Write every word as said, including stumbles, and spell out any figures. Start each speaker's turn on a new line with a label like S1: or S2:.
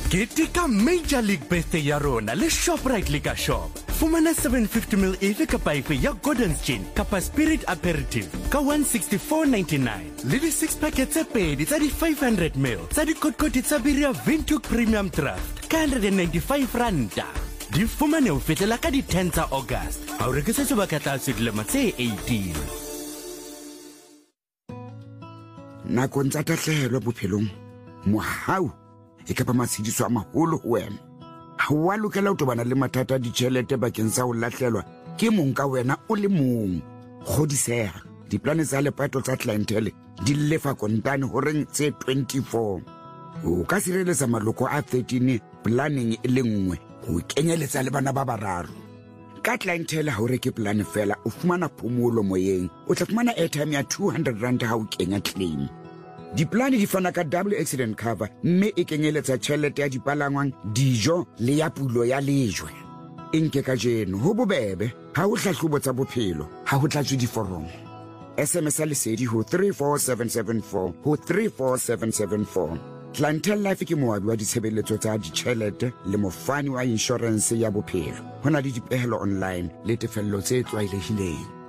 S1: Ketika Major League Birthday ya rona le Shoprite Liquor Shop. Fumana seven fifty milliliters efe kapa efe ya Gordon's Gin kapa Spirit Aperitif ka one sixty-four ninety-nine. Le di six packets tse pedi tsa di five hundred milliliters tsa di kotkoti tsa biri ya Windhoek Premium Draft ka one hundred ninety-five randa. Di fumane ho fetela ka di ten tsa August. Ha o rekisa sebaka tlase dilemo tse eighteen.
S2: Nakong tsa tahlehelo bophelong mohau e ka ba matshidiso a maholo ho wena. Ha wa lokela ho tobana le mathata a ditjhelete bakeng sa ho lahlelwa ke mong ka wena o le mong. Kgodiseha diplane tsa lepato tsa clientele di lefa kontane horeng tse twenty-four. O ka sireletsa maloko a thirteen planning e le nngwe ho kenyeletsa le bana ba bararo. Ka clientele ha o reke plan fela o fumana phomolo moyeng. O tla fumana airtime ya two hundred rand ha o kenya claim. Diplane di fana ka double accident cover mme e kenyeletsa tjhelete ya dipalangwang, dijo le ya pulo ya lejwe. Enke ka jeno ho bobebe ha o hlahlobo tsa bophelo ha ho tlatswe diforomo. S M S lesedi ho three four seven seven four ho three four seven seven four. Clientele Life ke moabi wa ditshebeletso tsa ditjhelete le mofani wa insurance ya bophelo. Hona le dipehelo online le tefello tse tlwaelehileng.